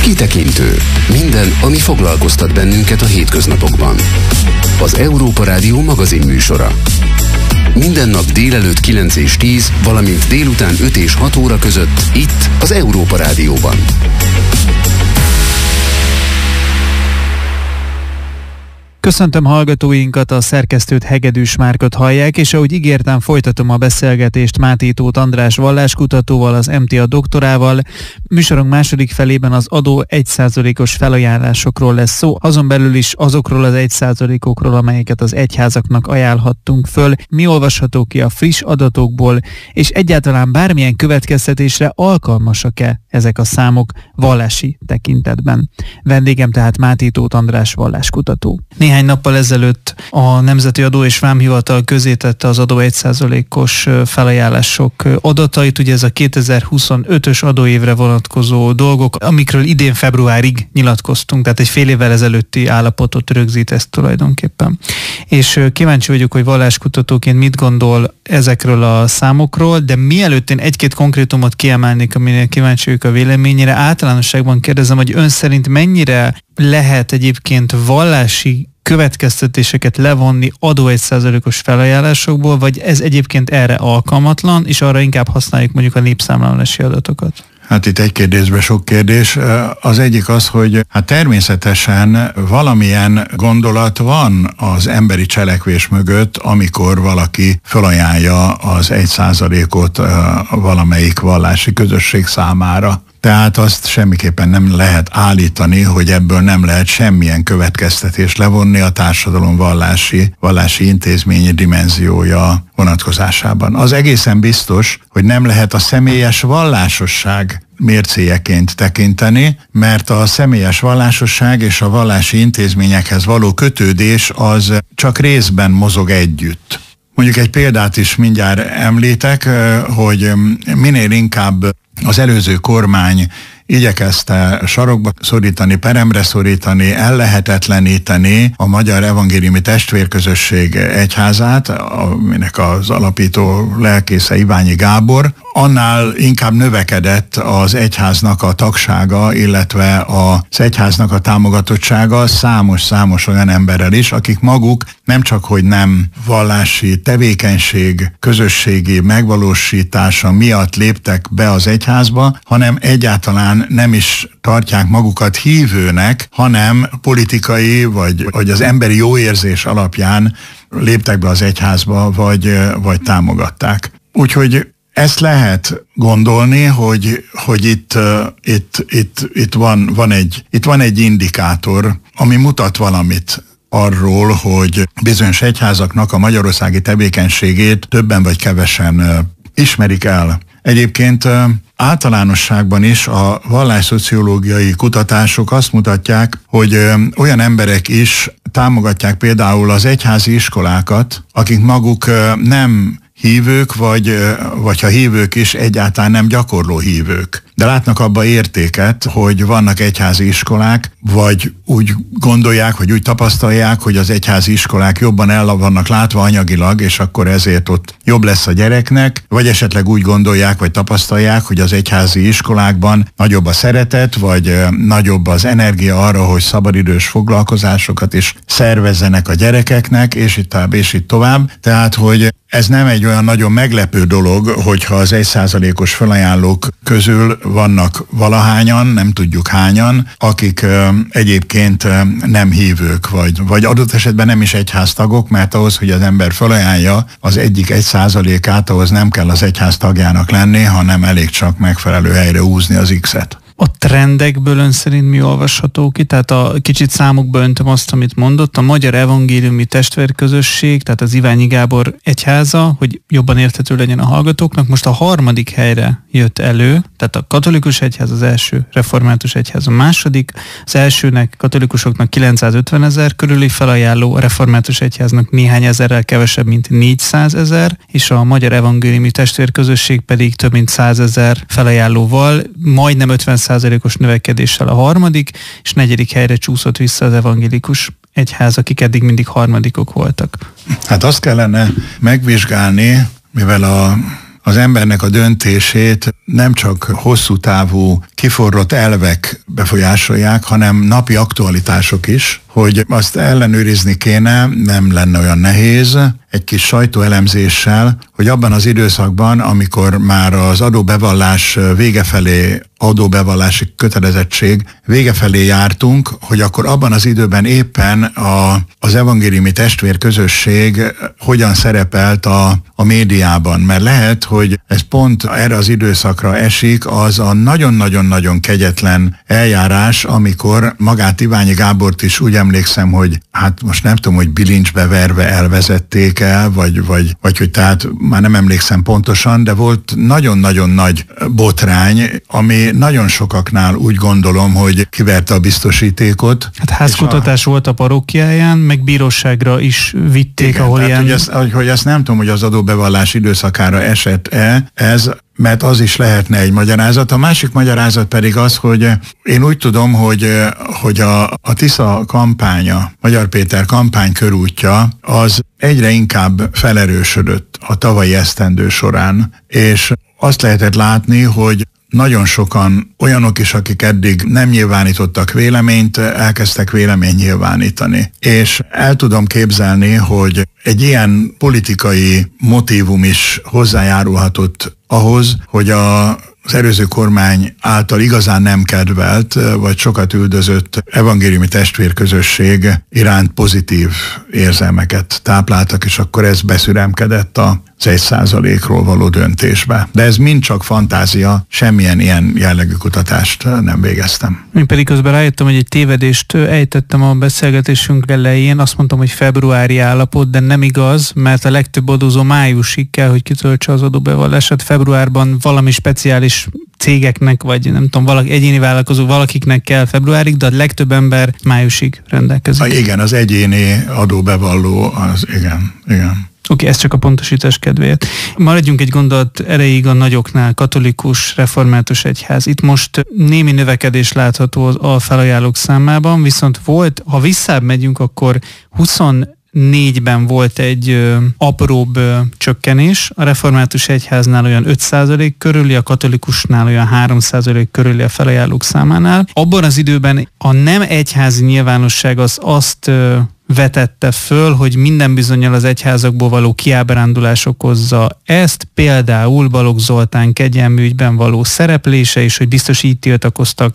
Kitekintő. Minden, ami foglalkoztat bennünket a hétköznapokban. Az Európa Rádió magazin műsora. Minden nap délelőtt 9 és 10, valamint délután 5 és 6 óra között itt az Európa Rádióban. Köszöntöm hallgatóinkat, a szerkesztőt, Hegedűs Márkot hallják, és ahogy ígértem, folytatom a beszélgetést Máté Tóth András valláskutatóval, az MTA doktorával. Műsorunk második felében az adó 1%-os felajánlásokról lesz szó, azon belül is azokról az 1%-okról, amelyeket az egyházaknak ajánlhattunk föl. Mi olvasható ki a friss adatokból, és egyáltalán bármilyen következtetésre alkalmasak-e ezek a számok vallási tekintetben. Vendégem tehát Máté Tóth András valláskutató. Néhány nappal ezelőtt a Nemzeti Adó és Vámhivatal közzétette az adó 1%-os felajánlások adatait, ugye ez a 2025-ös adóévre vonatkozó dolgok, amikről idén februárig nyilatkoztunk, tehát egy fél évvel ezelőtti állapotot rögzít ez tulajdonképpen. És kíváncsi vagyok, hogy valláskutatóként mit gondol ezekről a számokról, de mielőtt én egy-két konkrétumot kiemelnék, aminél kíváncsi vagyok a véleményére, általánosságban kérdezem, hogy ön szerint mennyire lehet egyébként vallási következtetéseket levonni adó 1%-os felajánlásokból, vagy ez egyébként erre alkalmatlan, és arra inkább használjuk mondjuk a népszámlálási adatokat? Hát itt egy kérdésben sok kérdés. Az egyik az, hogy hát természetesen valamilyen gondolat van az emberi cselekvés mögött, amikor valaki felajánlja az 1%-ot valamelyik vallási közösség számára. Tehát azt semmiképpen nem lehet állítani, hogy ebből nem lehet semmilyen következtetést levonni a társadalom vallási intézményi dimenziója vonatkozásában. Az egészen biztos, hogy nem lehet a személyes vallásosság mércéjeként tekinteni, mert a személyes vallásosság és a vallási intézményekhez való kötődés az csak részben mozog együtt. Mondjuk egy példát is mindjárt említek, hogy minél inkább az előző kormány igyekezte sarokba szorítani, peremre szorítani, ellehetetleníteni a Magyar Evangéliumi Testvérközösség egyházát, aminek az alapító lelkésze Iványi Gábor, annál inkább növekedett az egyháznak a tagsága, illetve az egyháznak a támogatottsága számos olyan emberrel is, akik maguk nem csak, hogy nem vallási tevékenység, közösségi megvalósítása miatt léptek be az egyházba, hanem egyáltalán nem is tartják magukat hívőnek, hanem politikai vagy az emberi jóérzés alapján léptek be az egyházba, vagy támogatták. Úgyhogy ezt lehet gondolni, hogy itt van egy indikátor, ami mutat valamit arról, hogy bizonyos egyházaknak a magyarországi tevékenységét többen vagy kevesen ismerik el. Egyébként általánosságban is a vallásszociológiai kutatások azt mutatják, hogy olyan emberek is támogatják például az egyházi iskolákat, akik maguk nem hívők, vagy ha hívők is, egyáltalán nem gyakorló hívők. De látnak abba értéket, hogy vannak egyházi iskolák, vagy úgy gondolják, vagy úgy tapasztalják, hogy az egyházi iskolák jobban el vannak látva anyagilag, és akkor ezért ott jobb lesz a gyereknek, vagy esetleg úgy gondolják, vagy tapasztalják, hogy az egyházi iskolákban nagyobb a szeretet, vagy nagyobb az energia arra, hogy szabadidős foglalkozásokat is szervezzenek a gyerekeknek, és itt tovább. Tehát, hogy ez nem egy olyan nagyon meglepő dolog, hogyha az 1%-os felajánlók közül vannak valahányan, nem tudjuk hányan, akik egyébként nem hívők, vagy adott esetben nem is egyháztagok, mert ahhoz, hogy az ember felajánlja az egyik 1%-át, ahhoz nem kell az egyház tagjának lenni, hanem elég csak megfelelő helyre húzni az X-et. A trendekből ön szerint mi olvasható ki? Tehát kicsit számokba öntöm azt, amit mondott. A Magyar Evangéliumi Testvérközösség, tehát az Iványi Gábor egyháza, hogy jobban érthető legyen a hallgatóknak, most a 3. helyre jött elő, tehát a katolikus egyház az első, református egyház a második, az elsőnek katolikusoknak 950 000 körüli felajánló, a református egyháznak néhány ezerrel kevesebb, mint 400 000, és a Magyar Evangéliumi Testvérközösség pedig több mint 100 000 felajánlóval, majdnem 50%-os növekedéssel a 3., és 4. helyre csúszott vissza az evangélikus egyház, akik eddig mindig harmadikok voltak. Hát azt kellene megvizsgálni, mivel a az embernek a döntését nem csak hosszú távú kiforrott elvek befolyásolják, hanem napi aktualitások is, hogy azt ellenőrizni kéne, nem lenne olyan nehéz, egy kis sajtóelemzéssel, hogy abban az időszakban, amikor már az adóbevallás vége felé, adóbevallási kötelezettség vége felé jártunk, hogy akkor abban az időben éppen az evangéliumi testvérközösség hogyan szerepelt a médiában. Mert lehet, hogy ez pont erre az időszakra esik, az a nagyon-nagyon-nagyon kegyetlen eljárás, amikor magát Iványi Gábort is úgy emlékszem, hogy hát most nem tudom, hogy bilincsbe verve elvezették el, vagy hogy tehát már nem emlékszem pontosan, de volt nagyon-nagyon nagy botrány, ami nagyon sokaknál úgy gondolom, hogy kiverte a biztosítékot. Hát házkutatás volt a parókiáján, meg bíróságra is vitték, igen, ahol ilyen... Hogy ezt nem tudom, hogy az adóbevallás időszakára esett-e ez, mert az is lehetne egy magyarázat. A másik magyarázat pedig az, hogy én úgy tudom, hogy a Tisza kampánya, Magyar Péter kampány körútja, az egyre inkább felerősödött a tavalyi esztendő során, és azt lehetett látni, hogy nagyon sokan olyanok is, akik eddig nem nyilvánítottak véleményt, elkezdtek véleményt nyilvánítani. És el tudom képzelni, hogy egy ilyen politikai motívum is hozzájárulhatott ahhoz, hogy az előző kormány által igazán nem kedvelt, vagy sokat üldözött evangéliumi testvérközösség iránt pozitív érzelmeket tápláltak, és akkor ez beszüremkedett az 1%-ról való döntésbe. De ez mind csak fantázia, semmilyen ilyen jellegű kutatást nem végeztem. Én pedig közben rájöttem, hogy egy tévedést ejtettem a beszélgetésünk elején, azt mondtam, hogy februári állapot, de nem igaz, mert a legtöbb adózó májusig kell, hogy kitöltse az adóbevallását. Februárban valami speciális cégeknek, vagy nem tudom, egyéni vállalkozó valakiknek kell februárig, de a legtöbb ember májusig rendelkezik. Igen, az egyéni adóbevalló, az igen. Oké, ez csak a pontosítás kedvéért. Maradjunk egy gondolat erejéig a nagyoknál, katolikus, református egyház. Itt most némi növekedés látható a felajánlók számában, viszont volt, ha visszább megyünk, akkor 24-ben volt egy apróbb csökkenés, a református egyháznál olyan 5% körüli, a katolikusnál olyan 3% körüli a felajánlók számánál. Abban az időben a nem egyházi nyilvánosság az azt vetette föl, hogy minden bizonnyal az egyházakból való kiábrándulás okozza ezt, például Balogh Zoltán kegyelmi ügyben való szereplése, és hogy biztos így tiltakoztak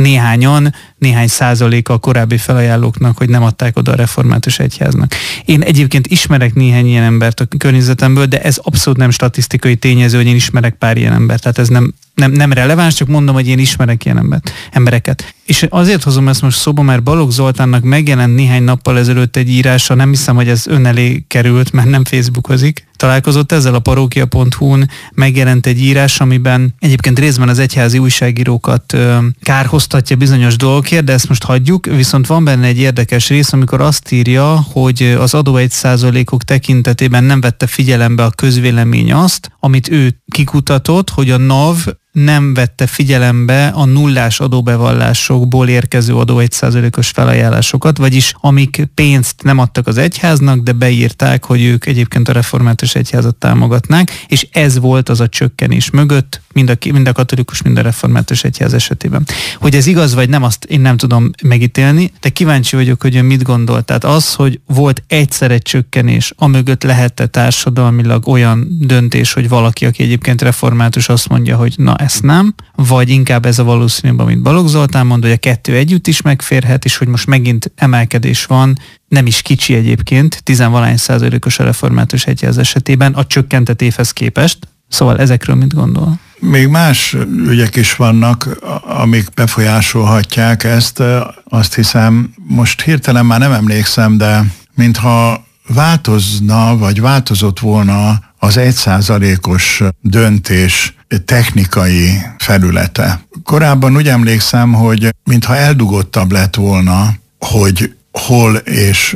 néhány százaléka a korábbi felajánlóknak, hogy nem adták oda a református egyháznak. Én egyébként ismerek néhány ilyen embert a környezetemből, de ez abszolút nem statisztikai tényező, hogy én ismerek pár ilyen embert, tehát ez nem releváns, csak mondom, hogy én ismerek ilyen embereket. És azért hozom ezt most szóba, mert Balogh Zoltánnak megjelent néhány nappal ezelőtt egy írása, nem hiszem, hogy ez ön elé került, mert nem Facebookozik. Találkozott ezzel, a parókia.hu-n megjelent egy írás, amiben egyébként részben az egyházi újságírókat kárhoztatja bizonyos dolgokért, de ezt most hagyjuk, viszont van benne egy érdekes rész, amikor azt írja, hogy az adó 1%-ok tekintetében nem vette figyelembe a közvélemény azt, amit ő kikutatott, hogy a NAV nem vette figyelembe a nullás adóbevallásokból érkező adó 1%-os felajánlásokat, vagyis amik pénzt nem adtak az egyháznak, de beírták, hogy ők egyébként a református egyházat támogatnák, és ez volt az a csökkenés mögött, mind a katolikus, mind a református egyház esetében. Hogy ez igaz vagy nem, azt én nem tudom megítélni, de kíváncsi vagyok, hogy ön mit gondol. Tehát az, hogy volt egyszer egy csökkenés, amögött lehette társadalmilag olyan döntés, hogy valaki, aki egyébként református, azt mondja, hogy na ezt nem, vagy inkább ez a valószínűbb, amit Balogh Zoltán mond, hogy a kettő együtt is megférhet, és hogy most megint emelkedés van, nem is kicsi egyébként, 10-valahány% a református egyház esetében a csökkentett évhez képest. Szóval ezekről mit gondol? Még más ügyek is vannak, amik befolyásolhatják ezt. Azt hiszem, most hirtelen már nem emlékszem, de mintha változna, vagy változott volna az 1%-os döntés technikai felülete. Korábban úgy emlékszem, hogy mintha eldugottabb lett volna, hogy hol és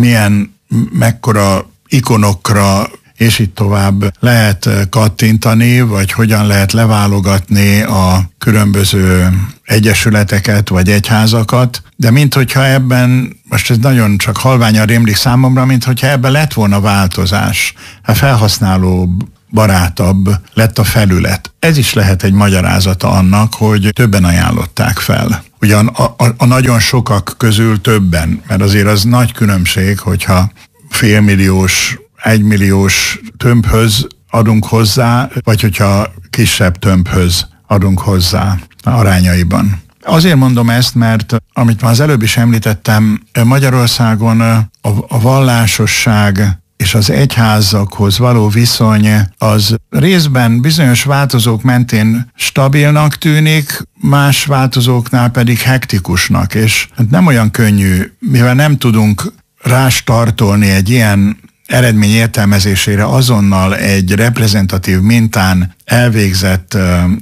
mekkora ikonokra és így tovább lehet kattintani, vagy hogyan lehet leválogatni a különböző egyesületeket, vagy egyházakat, de minthogyha ebben, most ez nagyon csak halványan rémlik számomra, minthogyha ebben lett volna változás. A felhasználó barátabb lett a felület. Ez is lehet egy magyarázata annak, hogy többen ajánlották fel. Ugyan a nagyon sokak közül többen, mert azért az nagy különbség, hogyha félmilliós, 1 milliós tömbhöz adunk hozzá, vagy hogyha kisebb tömbhöz adunk hozzá arányaiban. Azért mondom ezt, mert amit már az előbb is említettem, Magyarországon a vallásosság és az egyházakhoz való viszony az részben bizonyos változók mentén stabilnak tűnik, más változóknál pedig hektikusnak, és nem olyan könnyű, mivel nem tudunk rástartolni egy ilyen eredmény értelmezésére azonnal egy reprezentatív mintán elvégzett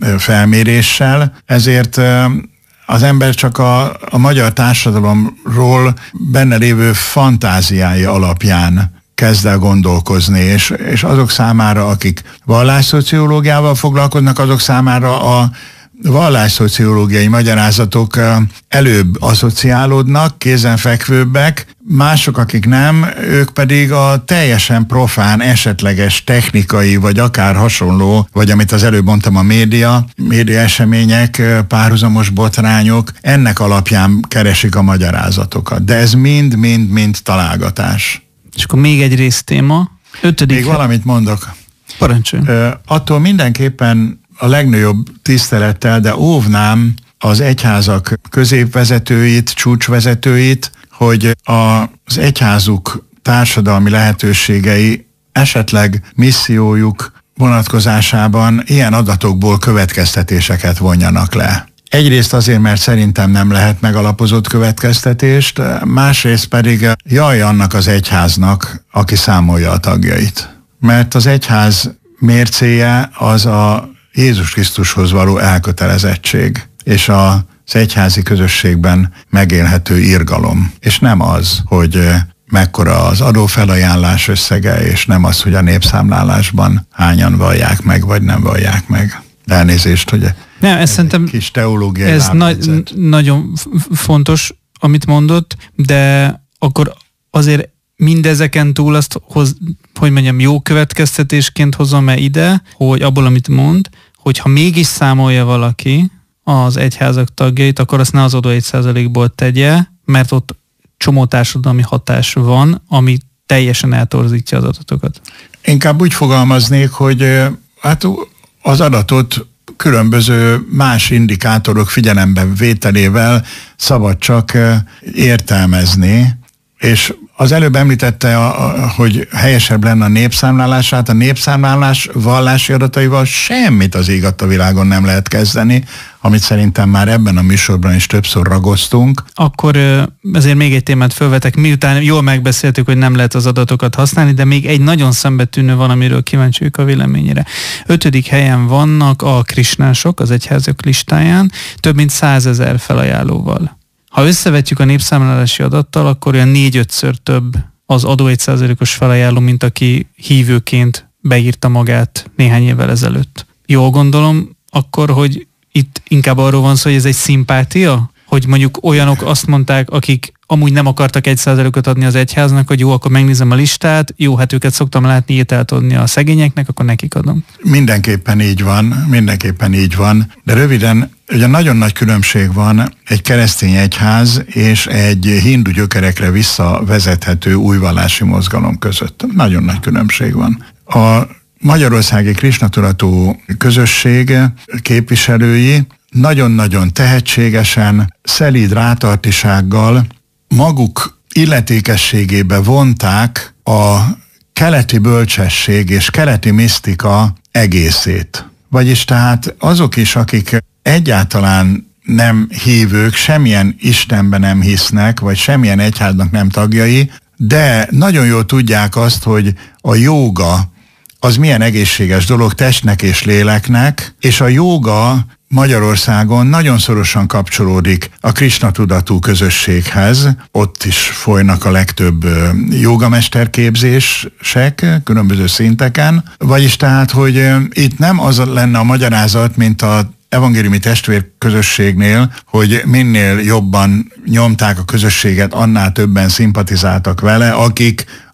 felméréssel, ezért az ember csak a magyar társadalomról benne lévő fantáziái alapján kezd el gondolkozni, és azok számára, akik vallásszociológiával foglalkoznak, azok számára a vallásszociológiai magyarázatok előbb asszociálódnak, kézenfekvőbbek, mások, akik nem, ők pedig a teljesen profán, esetleges technikai, vagy akár hasonló, vagy amit az előbb mondtam, a média események, párhuzamos botrányok, ennek alapján keresik a magyarázatokat. De ez mind találgatás. És akkor még egy résztéma. Még valamit mondok. Parancsolj. Attól mindenképpen a legnagyobb tisztelettel, de óvnám az egyházak középvezetőit, csúcsvezetőit, hogy az egyházuk társadalmi lehetőségei, esetleg missziójuk vonatkozásában ilyen adatokból következtetéseket vonjanak le. Egyrészt azért, mert szerintem nem lehet megalapozott következtetést, másrészt pedig jaj annak az egyháznak, aki számolja a tagjait. Mert az egyház mércéje az a Jézus Krisztushoz való elkötelezettség, és az egyházi közösségben megélhető irgalom. És nem az, hogy mekkora az adófelajánlás összege, és nem az, hogy a népszámlálásban hányan vallják meg, vagy nem vallják meg. Elnézést, hogy nem, ez szerintem kis teológiai ez nagyon fontos, amit mondott, de akkor azért mindezeken túl azt, hogy mondjam, jó következtetésként hozom-e ide, hogy abból, amit mond, hogyha mégis számolja valaki az egyházak tagjait, akkor azt ne az adó 1%-ból tegye, mert ott csomó társadalmi hatás van, ami teljesen eltorzítja az adatokat. Inkább úgy fogalmaznék, hogy hát az adatot különböző más indikátorok figyelembe vételével szabad csak értelmezni, és az előbb említette, hogy helyesebb lenne a népszámlálását. A népszámlálás vallási adataival semmit az ég adta világon nem lehet kezdeni, amit szerintem már ebben a műsorban is többször ragoztunk. Akkor ezért még egy témát felvetek, miután jól megbeszéltük, hogy nem lehet az adatokat használni, de még egy nagyon szembetűnő van, amiről kíváncsi vagyok a véleményére. 5. helyen vannak a krisnások az egyházak listáján, több mint 100 000 felajánlóval. Ha összevetjük a népszámlálási adattal, akkor olyan 4-5-ször több az adó 1%-os felajánló, mint aki hívőként beírta magát néhány évvel ezelőtt. Jól gondolom akkor, hogy itt inkább arról van szó, hogy ez egy szimpátia? Hogy mondjuk olyanok azt mondták, akik amúgy nem akartak 1%-ot adni az egyháznak, hogy jó, akkor megnézem a listát, jó, hát őket szoktam látni ételt adni a szegényeknek, akkor nekik adom. Mindenképpen így van, de röviden, ugye nagyon nagy különbség van egy keresztény egyház és egy hindu gyökerekre visszavezethető új vallási mozgalom között. Nagyon nagy különbség van. A magyarországi krisnatudatú közösség képviselői nagyon-nagyon tehetségesen, szelíd rátartisággal maguk illetékességébe vonták a keleti bölcsesség és keleti misztika egészét. Vagyis tehát azok is, akik egyáltalán nem hívők, semmilyen Istenben nem hisznek, vagy semmilyen egyháznak nem tagjai, de nagyon jól tudják azt, hogy a jóga az milyen egészséges dolog testnek és léleknek, és a jóga Magyarországon nagyon szorosan kapcsolódik a krisnatudatú közösséghez. Ott is folynak a legtöbb jógamesterképzések különböző szinteken. Vagyis tehát, hogy itt nem az lenne a magyarázat, mint a evangéliumi testvérközösségnél, hogy minél jobban nyomták a közösséget, annál többen szimpatizáltak vele, akik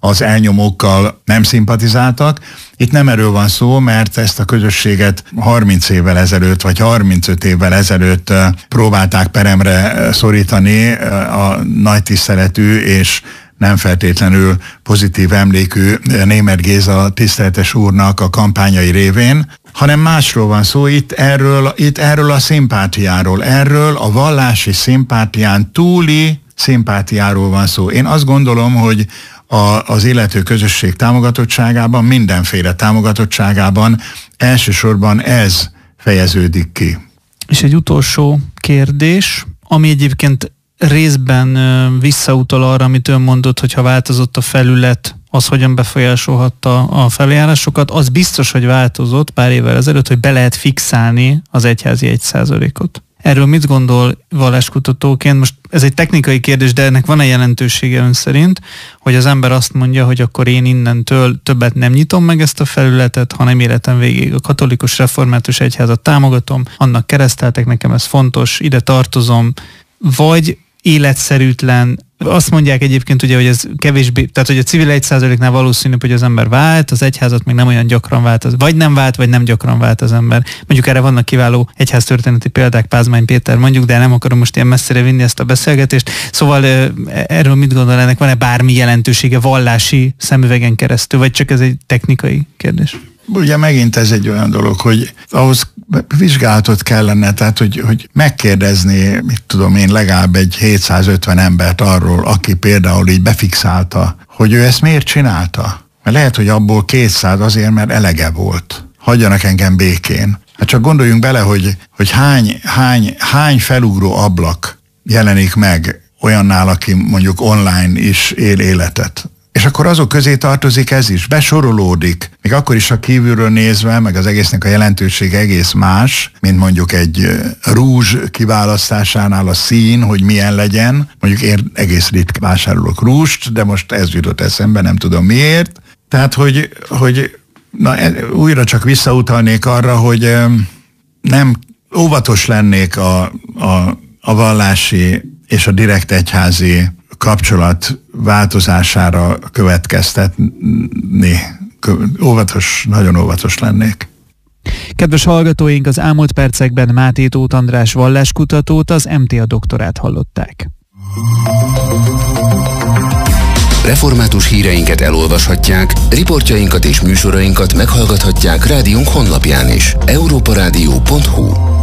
az elnyomókkal nem szimpatizáltak. Itt nem erről van szó, mert ezt a közösséget 30 évvel ezelőtt, vagy 35 évvel ezelőtt próbálták peremre szorítani a nagy tiszteletű és nem feltétlenül pozitív emlékű Németh Géza tiszteletes úrnak a kampányai révén, hanem másról van szó, itt erről a szimpátiáról, erről a vallási szimpátián túli szimpátiáról van szó. Én azt gondolom, hogy az illető közösség támogatottságában, mindenféle támogatottságában elsősorban ez fejeződik ki. És egy utolsó kérdés, ami egyébként részben visszautal arra, amit ön mondott, hogyha változott a felület, az hogyan befolyásolhatta a feljárásokat, az biztos, hogy változott pár évvel ezelőtt, hogy be lehet fixálni az egyházi 1%-ot. Erről mit gondol valláskutatóként? Most ez egy technikai kérdés, de ennek van-e jelentősége ön szerint, hogy az ember azt mondja, hogy akkor én innentől többet nem nyitom meg ezt a felületet, hanem életem végéig a katolikus református egyházat támogatom, annak kereszteltek, nekem ez fontos, ide tartozom, vagy életszerűtlen. Azt mondják egyébként ugye, hogy ez kevésbé, tehát hogy a civil 1%-nál valószínűbb, hogy az ember vált, az egyházat még nem olyan gyakran vált, vagy nem vált, vagy nem gyakran vált az ember. Mondjuk erre vannak kiváló egyháztörténeti példák, Pázmány Péter mondjuk, de nem akarom most ilyen messzire vinni ezt a beszélgetést. Szóval erről mit gondol, ennek van-e bármi jelentősége vallási szemüvegen keresztül, vagy csak ez egy technikai kérdés? Ugye megint ez egy olyan dolog, hogy ahhoz vizsgálatot kellene, tehát hogy megkérdezni, mit tudom én, legalább egy 750 embert arról, aki például így befixálta, hogy ő ezt miért csinálta. Mert lehet, hogy abból 200 azért, mert elege volt. Hagyjanak engem békén. Hát csak gondoljunk bele, hogy hány felugró ablak jelenik meg olyannál, aki mondjuk online is él életet. És akkor azok közé tartozik ez is, besorolódik. Még akkor is, ha kívülről nézve, meg az egésznek a jelentősége egész más, mint mondjuk egy rúzs kiválasztásánál a szín, hogy milyen legyen. Mondjuk én egész ritkán vásárolok rúzst, de most ez jutott eszembe, nem tudom miért. Tehát, hogy újra csak visszautalnék arra, hogy nem óvatos lennék a vallási és a direkt egyházi kapcsolat változására következtetni. Nagyon óvatos lennék. Kedves hallgatóink, az elmúlt percekben Máté Tóth András valláskutatót, az MTA doktorát hallották. Református híreinket elolvashatják, riportjainkat és műsorainkat meghallgathatják rádiónk honlapján is. europaradio.hu